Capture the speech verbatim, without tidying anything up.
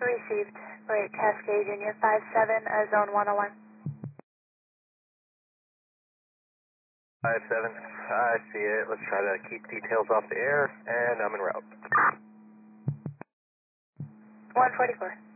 Received. Wait, Cascade Union five seven, uh, zone one oh one. five seven, I see it. Let's try to keep details off the air, and I'm en route. one forty-four.